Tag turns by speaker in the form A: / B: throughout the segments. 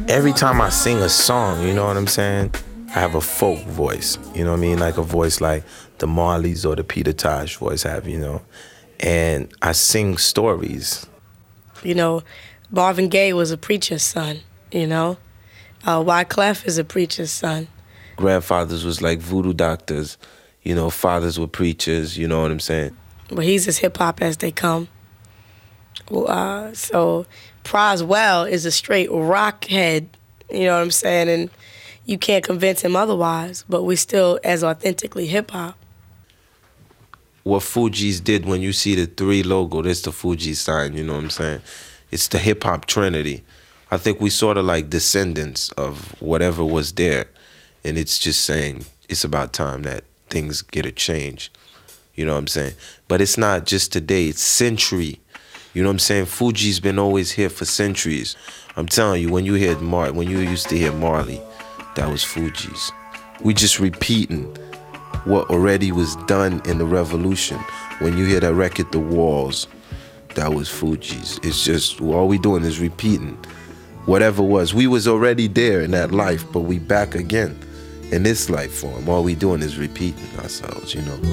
A: every time I sing a song, you know what I'm saying? I have a folk voice, you know what I mean? Like a voice like the Marleys or the Peter Tosh voice have, you know? And I sing stories.
B: You know, Marvin Gaye was a preacher's son, you know? Wyclef is a preacher's son.
A: Grandfathers was like voodoo doctors, you know, fathers were preachers, you know what I'm saying?
B: But he's as hip-hop as they come. So Proswell is a straight rock head, you know what I'm saying? And you can't convince him otherwise, but we still as authentically hip-hop.
A: What Fugees did, when you see the 3 logo, that's the Fugees sign, you know what I'm saying? It's the hip-hop trinity. I think we sort of like descendants of whatever was there. And it's just saying it's about time that things get a change. You know what I'm saying? But it's not just today, it's century. You know what I'm saying? Fugees been always here for centuries. I'm telling you, when you used to hear Marley, that was Fugees. We just repeating what already was done in the revolution. When you hear that record, The Walls, that was Fugees. It's just, all we doing is repeating whatever was. We was already there in that life, but we back again in this life form. All we doing is repeating ourselves, you know.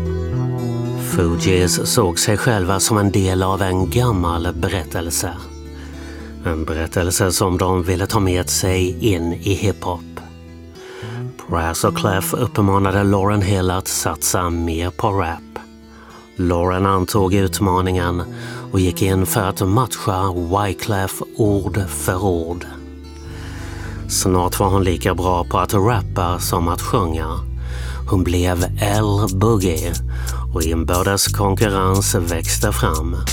C: Fugees såg sig själva som en del av en gammal berättelse. En berättelse som de ville ta med sig in i hiphop. Pras och Clef uppmanade Lauryn Hill att satsa mer på rap. Lauryn antog utmaningen och gick in för att matcha Wyclef ord för ord. Snart var hon lika bra på att rappa som att sjunga. Hon blev L-Boogie och inbördes konkurrens växte fram.